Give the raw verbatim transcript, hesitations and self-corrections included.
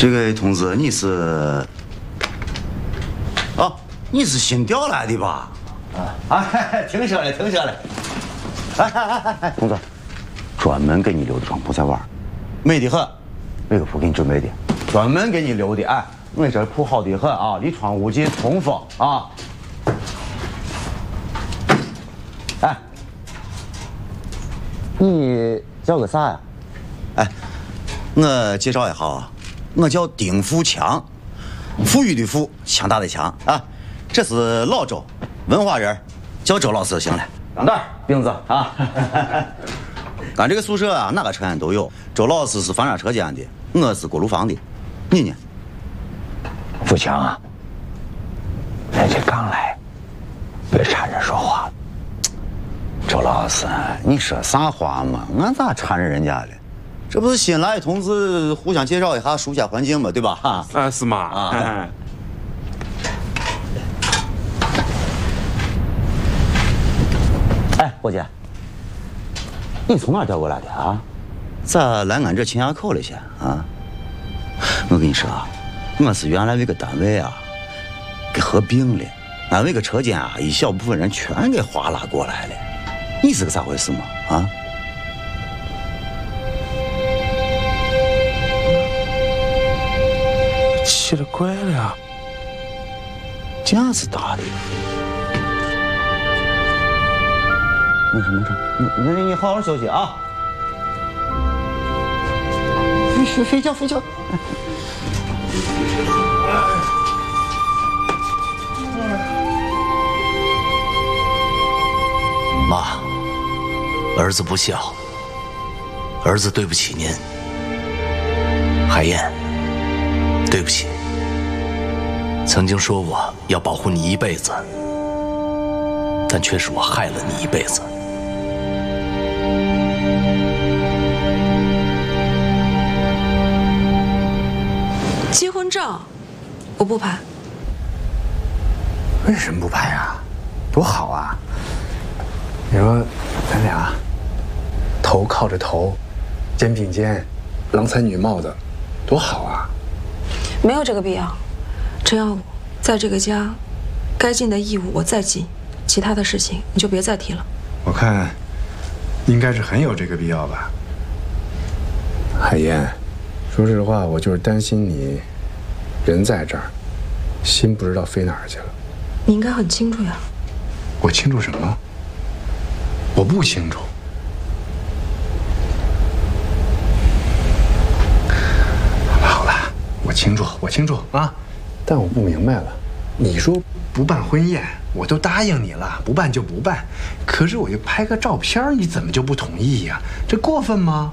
这个同志，你是？哦，你是新调来的吧？啊啊！停下来，停下来！哎哎哎哎，同志，专门给你留的床铺在玩，美得很。那个铺给你准备的，专门给你留的。哎，我这铺好的很啊，离窗户近，通风啊。哎，你叫个啥呀？哎，我介绍一下啊，我叫丁富强，富裕的富，强大的强啊。这是老周，文化人，叫周老师就行了。钢蛋、钉子啊。俺这个宿舍啊，哪个车间都有。周老师是房产车间的，我是锅炉房的。你呢？ 富强啊，人家刚来，别缠着说话。 周老师，你说啥话嘛？俺咋缠着人家了？这不是新来的同志互相介绍一下，熟悉下环境嘛，对吧？哈啊，是吗？ 啊。哎，伙计，你从哪儿调过来的啊？咋来俺这秦崖口了些啊？我跟你说啊，我是原来那个单位啊，给合并了，俺那个车间啊，一小部分人全给划拉过来了。你是个咋回事嘛？啊？ 奇了怪了呀！ 这样是大的。那什么着，你你你好好休息啊！你睡睡觉睡觉。 妈，儿子不孝，儿子对不起您。海燕，对不起，曾经说我要保护你一辈子，但却是我害了你一辈子。 结婚照，我不拍。 为什么不拍啊？多好啊！你说，咱俩头靠着头，肩并肩，郎才女貌的，多好啊！ 没有这个必要。陈耀武，在这个家，该尽的义务我再尽，其他的事情你就别再提了。 我看，应该是很有这个必要吧。海燕，说实话，我就是担心你，人在这儿，心不知道飞哪儿去了。 你应该很清楚呀。 我清楚什么？我不清楚。好了好了，我清楚，我清楚啊。但我不明白了，你说不办婚宴，我都答应你了，不办就不办。可是我就拍个照片，你怎么就不同意呀？这过分吗？